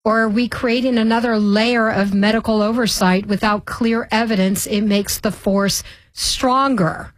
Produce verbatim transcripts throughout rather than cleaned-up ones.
Or are we creating another layer of medical oversight without clear evidence? It makes the force stronger.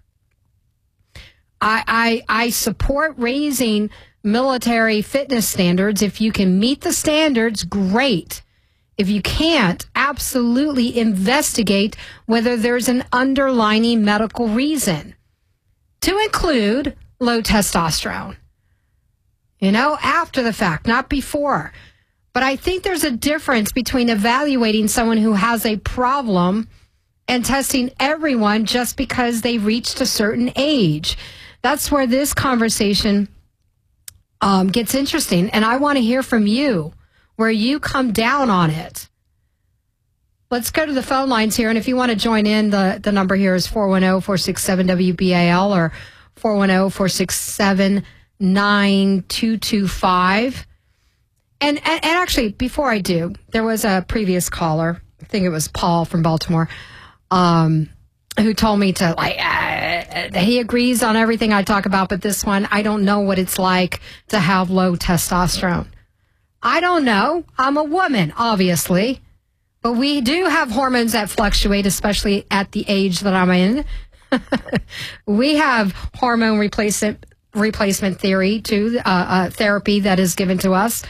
I, I, I support raising military fitness standards. If you can meet the standards, great. If you can't, absolutely investigate whether there's an underlying medical reason, to include low testosterone. You know, after the fact, not before. But I think there's a difference between evaluating someone who has a problem and testing everyone just because they reached a certain age. That's where this conversation um, gets interesting. And I want to hear from you, where you come down on it. Let's go to the phone lines here. And if you want to join in, the, the number here is four one zero, four six seven, W B A L or four one zero, four six seven, nine two two five. And, and, and actually, before I do, there was a previous caller, I think it was Paul from Baltimore, um, who told me to, like, uh, he agrees on everything I talk about, but this one, I don't know what it's like to have low testosterone. I don't know. I'm a woman, obviously. But we do have hormones that fluctuate, especially at the age that I'm in. We have hormone replacement replacement theory, too, uh, uh, therapy that is given to us.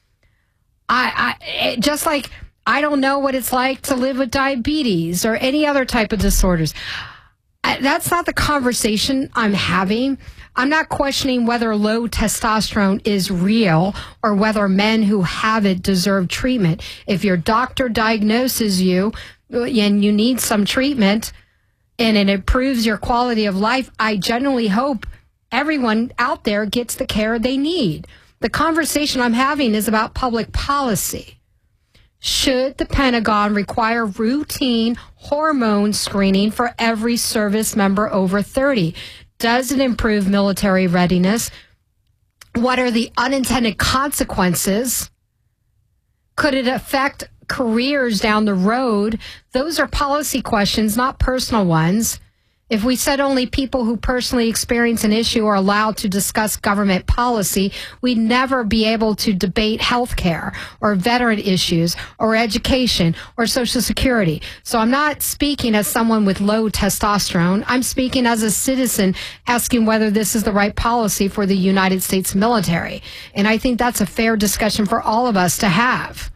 I, I it, just like I don't know what it's like to live with diabetes or any other type of disorders. I, that's not the conversation I'm having. I'm not questioning whether low testosterone is real or whether men who have it deserve treatment. If your doctor diagnoses you and you need some treatment and it improves your quality of life, I genuinely hope everyone out there gets the care they need. The conversation I'm having is about public policy. Should the Pentagon require routine hormone screening for every service member over thirty? Does it improve military readiness? What are the unintended consequences? Could it affect careers down the road? Those are policy questions, not personal ones. If we said only people who personally experience an issue are allowed to discuss government policy, we'd never be able to debate health care or veteran issues or education or Social Security. So I'm not speaking as someone with low testosterone. I'm speaking as a citizen asking whether this is the right policy for the United States military. And I think that's a fair discussion for all of us to have.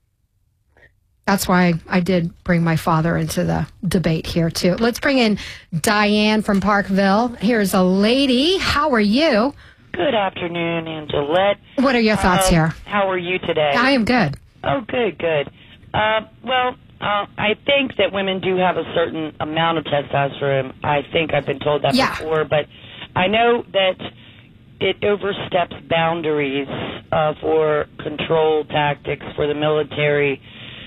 That's why I did bring my father into the debate here, too. Let's bring in Diane from Parkville. Here's a lady. How are you? Good afternoon, Angelette. What are your thoughts uh, here? How are you today? I am good. Oh, good, good. Uh, well, uh, I think that women do have a certain amount of testosterone. I think I've been told that yeah. before, but I know that it oversteps boundaries uh, for control tactics for the military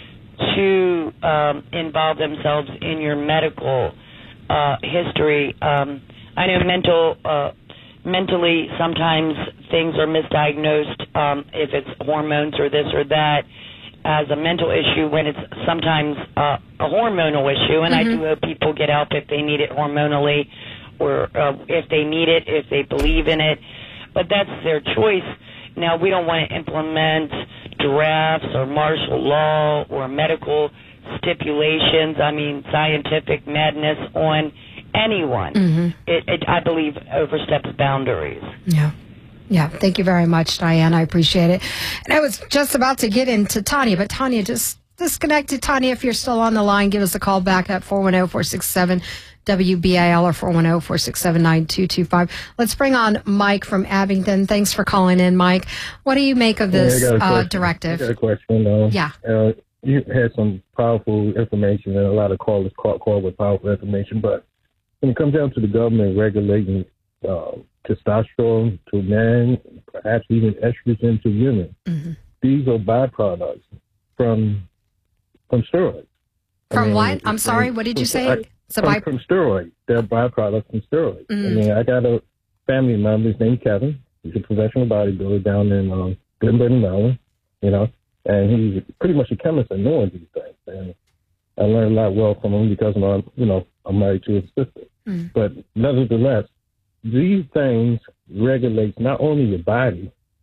to um, involve themselves in your medical uh, history. Um, I know mental, uh, mentally sometimes things are misdiagnosed um, if it's hormones or this or that as a mental issue when it's sometimes uh, a hormonal issue. And mm-hmm. I do hope people get help if they need it hormonally or uh, if they need it, if they believe in it. But that's their choice. Now, we don't want to implement drafts or martial law or medical stipulations, I mean, scientific madness on anyone. Mm-hmm. It, it, I believe, oversteps boundaries. Yeah. Yeah. Thank you very much, Diane. I appreciate it. And I was just about to get into Tanya, but Tanya just disconnected. Tanya, if you're still on the line, give us a call back at four one zero, four six seven, W B I L or four one zero, four six seven, nine two two five. Let's bring on Mike from Abington. Thanks for calling in, Mike. What do you make of this yeah, uh, directive? I got a question. Uh, yeah. Uh, you had some powerful information, and a lot of callers call, call with powerful information, but when it comes down to the government regulating uh, testosterone to men, perhaps even estrogen to women, mm-hmm. these are byproducts from from steroids. From I mean, what? I'm sorry, what did you say? I, from, by- from steroids. They're byproducts from steroids. Mm. I mean, I got a family member, his name's Kevin. He's a professional bodybuilder down in um, Glen Burnie, Maryland, you know, and he's pretty much a chemist and knowing these things. And I learned a lot well from him because, I'm, you know, I'm married to his sister. Mm. But nevertheless, these things regulate not only your body,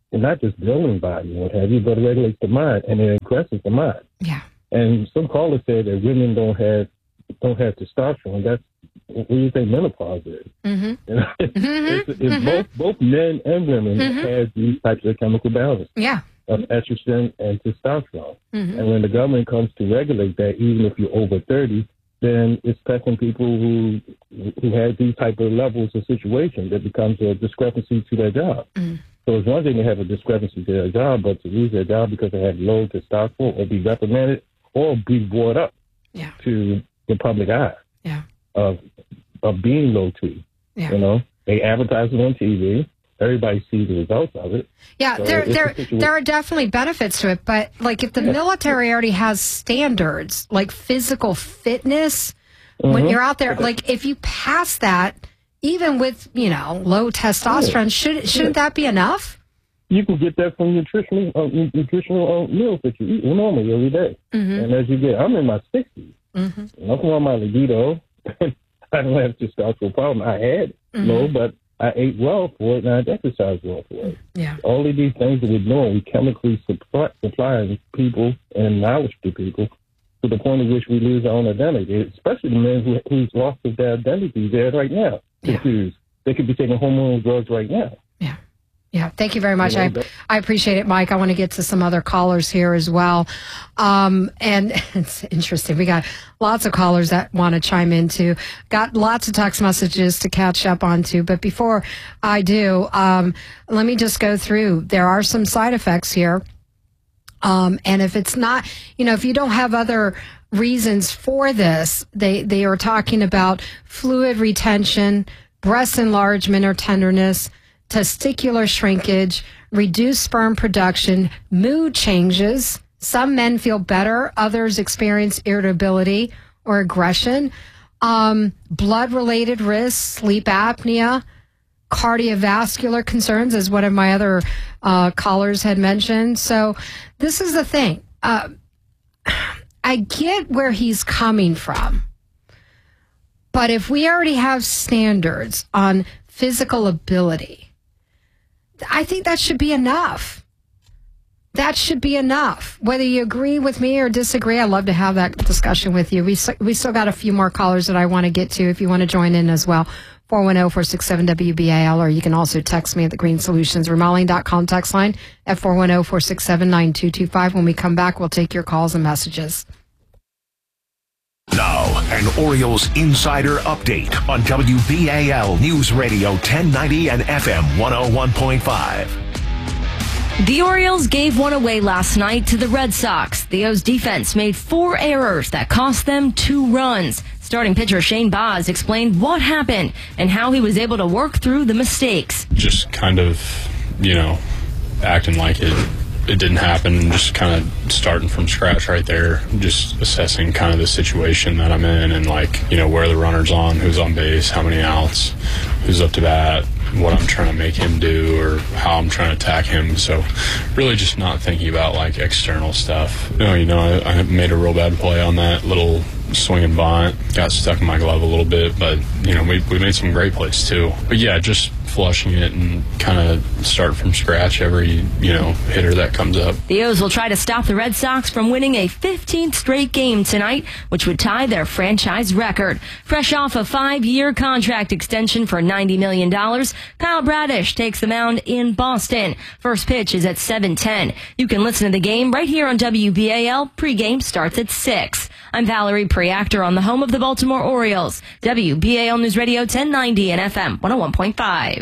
and not just building body and what have you, but it regulates the mind and it aggressives the mind. Yeah. And some callers say that women don't have don't have testosterone. That's what do you think menopause is? Mm-hmm. You know, it's, mm-hmm. it's, it's mm-hmm. both both men and women mm-hmm. have these types of chemical balance. Yeah. Of estrogen and testosterone. Mm-hmm. And when the government comes to regulate that, even if you're over thirty, then it's affecting people who who have these type of levels of situation that becomes a discrepancy to their job. Mm-hmm. So it's one thing to have a discrepancy to their job, but to lose their job because they have low testosterone or be reprimanded or be brought up yeah. to the public eye yeah. of of being low T. Yeah. You know, they advertise it on T V. Everybody sees the results of it. Yeah, so there there there are definitely benefits to it, but like if the yeah. military already has standards like physical fitness, mm-hmm. when you're out there, like if you pass that, even with you know low testosterone, yeah. should shouldn't yeah. that be enough? You can get that from nutritional uh, nutritional uh, meals that you eat normally every day. Mm-hmm. And as you get, I'm in my sixties. Mm-hmm. Nothing on my libido. I don't have testosterone problem. I had mm-hmm. no, but I ate well for it, and I exercised well for it. Yeah. All of these things that we're doing, we chemically supply, supply people and knowledge to people to the point at which we lose our own identity, especially the men who, who's lost their identity there right now. Confused. Yeah. They could be taking hormonal drugs right now. Yeah. Yeah, thank you very much. You know, I I appreciate it, Mike. I want to get to some other callers here as well. Um, and it's interesting. We got lots of callers that want to chime in too. Got lots of text messages to catch up on too. But before I do, um, let me just go through. There are some side effects here. Um, and if it's not, you know, if you don't have other reasons for this, they, they are talking about fluid retention, breast enlargement or tenderness, testicular shrinkage, reduced sperm production, mood changes. Some men feel better. Others experience irritability or aggression. Um, blood-related risks, sleep apnea, cardiovascular concerns, as one of my other uh, callers had mentioned. So this is the thing. Uh, I get where he's coming from. But if we already have standards on physical ability, I think that should be enough. That should be enough. Whether you agree with me or disagree, I'd love to have that discussion with you. We we still got a few more callers that I want to get to if you want to join in as well. four one zero, four six seven, W B A L, or you can also text me at the Green Solutions Remodeling dot com text line at four one zero, four six seven, nine two two five. When we come back, we'll take your calls and messages. Now, an Orioles Insider Update on W B A L News Radio ten ninety and F M one oh one point five. The Orioles gave one away last night to the Red Sox. The O's defense made four errors that cost them two runs. Starting pitcher Shane Baz explained what happened and how he was able to work through the mistakes. Just kind of, you know, acting like it it didn't happen and just kind of starting from scratch right there, just assessing kind of the situation that I'm in and, like, you know, where the runner's on, who's on base, how many outs, who's up to bat, what I'm trying to make him do or how I'm trying to attack him. So really just not thinking about, like, external stuff. You know, you know I, I made a real bad play on that little swing and bunt, got stuck in my glove a little bit, but, you know, we, we made some great plays too. But, yeah, just flushing it and kind of start from scratch every, you know, hitter that comes up. The O's will try to stop the Red Sox from winning a fifteenth straight game tonight, which would tie their franchise record. Fresh off a five-year contract extension for ninety million dollars, Kyle Bradish takes the mound in Boston. First pitch is at seven ten. You can listen to the game right here on W B A L. Pre-game starts at six. I'm Valerie Preactor on the home of the Baltimore Orioles. W B A L News Radio ten ninety and F M one oh one point five.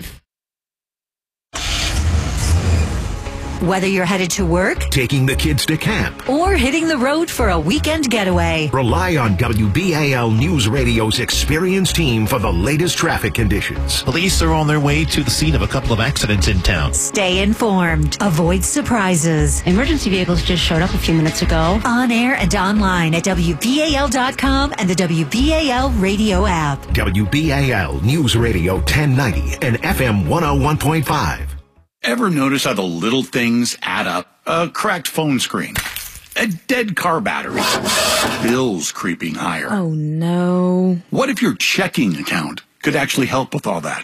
Whether you're headed to work, taking the kids to camp, or hitting the road for a weekend getaway, rely on W B A L News Radio's experienced team for the latest traffic conditions. Police are on their way to the scene of a couple of accidents in town. Stay informed. Avoid surprises. Emergency vehicles just showed up a few minutes ago. On air and online at W B A L dot com and the W B A L radio app. W B A L News Radio ten ninety and F M one oh one point five. Ever notice how the little things add up? A cracked phone screen, a dead car battery, bills creeping higher. Oh, no. What if your checking account could actually help with all that?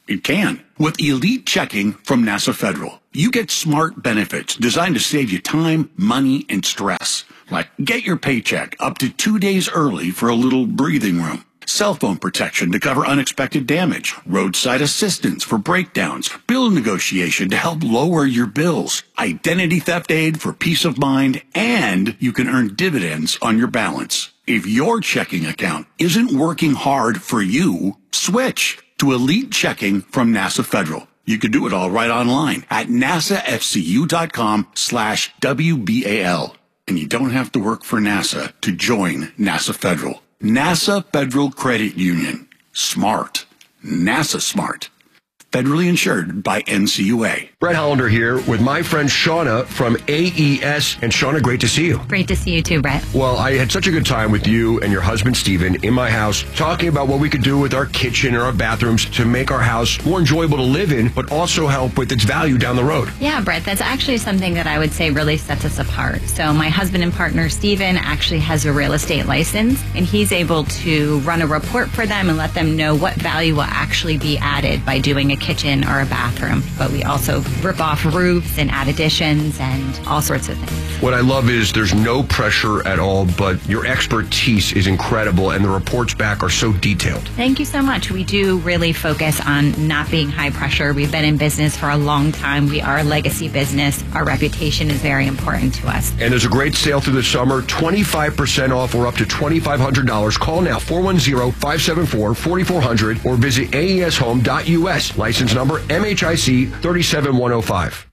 It can. With Elite Checking from NASA Federal, you get smart benefits designed to save you time, money, and stress. Like get your paycheck up to two days early for a little breathing room. Cell phone protection to cover unexpected damage. Roadside assistance for breakdowns. Bill negotiation to help lower your bills. Identity theft aid for peace of mind. And you can earn dividends on your balance. If your checking account isn't working hard for you, switch to Elite Checking from NASA Federal. You can do it all right online at nasafcu.com slash WBAL. And you don't have to work for NASA to join NASA Federal. NASA Federal Credit Union. Smart. NASA smart. Federally insured by N C U A. Brett Hollander here with my friend Shauna from A E S. And Shauna, great to see you. Great to see you too, Brett. Well, I had such a good time with you and your husband, Steven, in my house, talking about what we could do with our kitchen and our bathrooms to make our house more enjoyable to live in, but also help with its value down the road. Yeah, Brett, that's actually something that I would say really sets us apart. So my husband and partner, Steven, actually has a real estate license, and he's able to run a report for them and let them know what value will actually be added by doing a kitchen or a bathroom. But we also rip off roofs and add additions and all sorts of things. What I love is there's no pressure at all, but your expertise is incredible and the reports back are so detailed. Thank you so much. We do really focus on not being high pressure. We've been in business for a long time. We are a legacy business. Our reputation is very important to us. And there's a great sale through the summer, twenty-five percent off or up to twenty-five hundred dollars. Call now, four one zero, five seven four, four four zero zero or visit A E S home dot U S. License number M H I C three seven one zero five.